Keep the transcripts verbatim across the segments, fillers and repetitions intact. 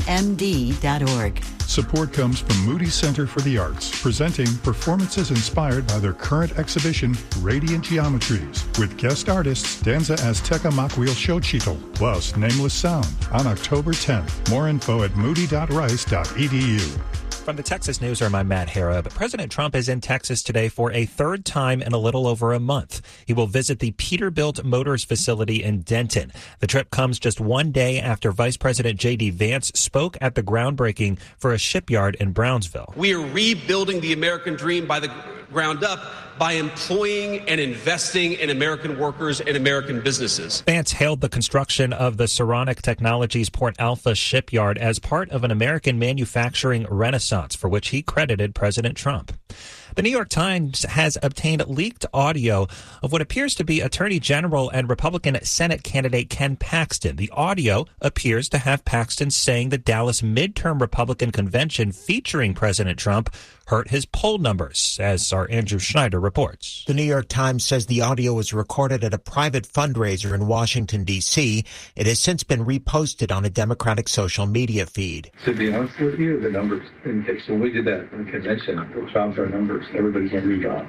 m d dot org. Support comes from Moody Center for the Arts, presenting performances inspired by their current exhibition, Radiant Geometries, with guest artists Danza Azteca Makwil Xochitl, plus Nameless Sound, on October tenth. More info at moody dot rice dot e d u. From the Texas Newsroom, I'm Matt Harrop. President Trump is in Texas today for a third time in a little over a month. He will visit the Peterbilt Motors facility in Denton. The trip comes just one day after Vice President J D. Vance spoke at the groundbreaking for a shipyard in Brownsville. We are rebuilding the American dream by the ground up by employing and investing in American workers and American businesses. Vance hailed the construction of the Saronic Technologies Port Alpha shipyard as part of an American manufacturing renaissance, for which he credited President Trump. The New York Times has obtained leaked audio of what appears to be Attorney General and Republican Senate candidate Ken Paxton. The audio appears to have Paxton saying the Dallas midterm Republican convention featuring President Trump hurt his poll numbers, as our Andrew Schneider reports. The New York Times says the audio was recorded at a private fundraiser in Washington, D C. It has since been reposted on a Democratic social media feed. To be honest with you, the numbers indicate, when we did that convention, we dropped our numbers. Everybody's going to drop.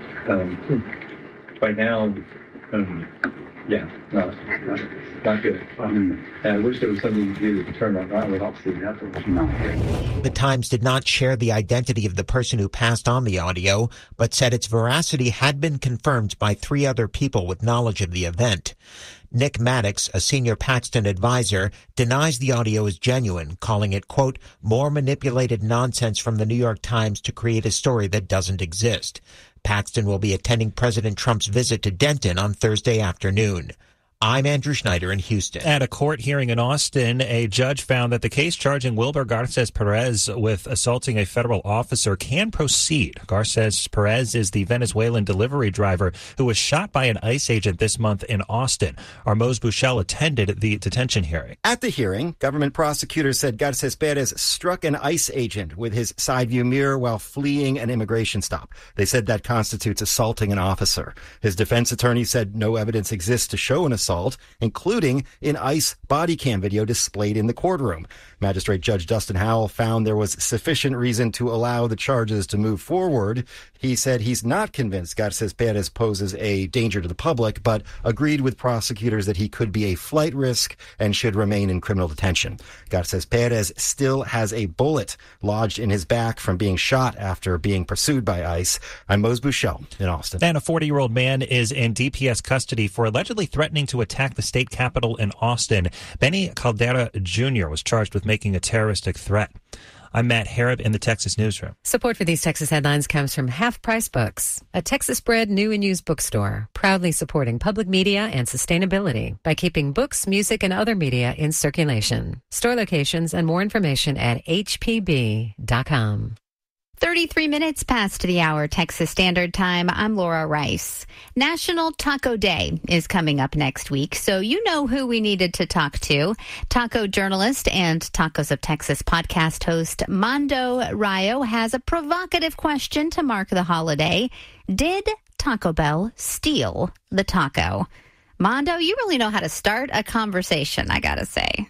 Um, right now, um, yeah, no, not, not good. Um, and I wish there was something to do to turn that around, but obviously nothing. No. The Times did not share the identity of the person who passed on the audio, but said its veracity had been confirmed by three other people with knowledge of the event. Nick Maddox, a senior Paxton advisor, denies the audio is genuine, calling it, quote, more manipulated nonsense from the New York Times to create a story that doesn't exist. Paxton will be attending President Trump's visit to Denton on Thursday afternoon. I'm Andrew Schneider in Houston. At a court hearing in Austin, a judge found that the case charging Wilber Garces Perez with assaulting a federal officer can proceed. Garces Perez is the Venezuelan delivery driver who was shot by an ICE agent this month in Austin. Armose Buchel attended the detention hearing. At the hearing, government prosecutors said Garces Perez struck an ICE agent with his side view mirror while fleeing an immigration stop. They said that constitutes assaulting an officer. His defense attorney said no evidence exists to show an assault, including in ICE body cam video displayed in the courtroom. Magistrate Judge Dustin Howell found there was sufficient reason to allow the charges to move forward. He said he's not convinced Garces Perez poses a danger to the public, but agreed with prosecutors that he could be a flight risk and should remain in criminal detention. Garces Perez still has a bullet lodged in his back from being shot after being pursued by ICE. I'm Mose Buchel in Austin. And a forty-year-old man is in D P S custody for allegedly threatening to attack the state capitol in Austin. Benny Caldera Junior was charged with making a terroristic threat. I'm Matt Harrop in the Texas Newsroom. Support for these Texas headlines comes from Half Price Books, a Texas-bred new and used bookstore, proudly supporting public media and sustainability by keeping books, music, and other media in circulation. Store locations and more information at h p b dot com. thirty-three minutes past the hour, Texas Standard Time. I'm Laura Rice. National Taco Day is coming up next week, so you know who we needed to talk to. Taco journalist and Tacos of Texas podcast host Mando Rayo has a provocative question to mark the holiday. Did Taco Bell steal the taco? Mando, you really know how to start a conversation, I gotta say.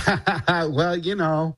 Well, you know...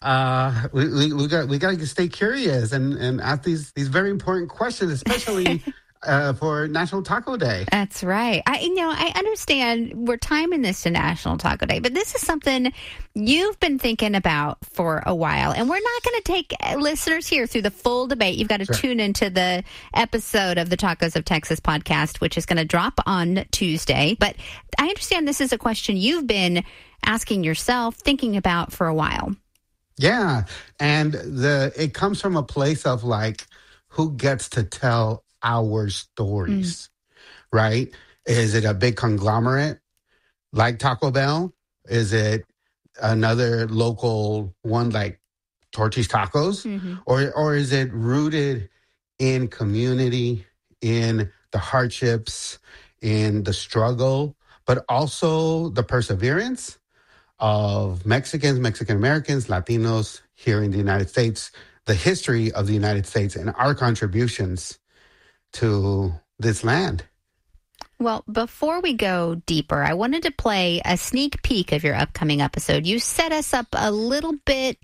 Uh, we, we, we got we got to stay curious and, and ask these, these very important questions, especially uh, for National Taco Day. That's right. I you know I understand we're timing this to National Taco Day, but this is something you've been thinking about for a while, and we're not going to take listeners here through the full debate. You've got to sure. tune into the episode of the Tacos of Texas podcast, which is going to drop on Tuesday. But I understand this is a question you've been asking yourself, thinking about for a while. Yeah, and the it comes from a place of like, who gets to tell our stories, mm. right? Is it a big conglomerate like Taco Bell? Is it another local one like Torchy's Tacos? Mm-hmm. Or or is it rooted in community, in the hardships, in the struggle, but also the perseverance of Mexicans, Mexican-Americans, Latinos here in the United States, the history of the United States and our contributions to this land. Well, before we go deeper, I wanted to play a sneak peek of your upcoming episode. You set us up a little bit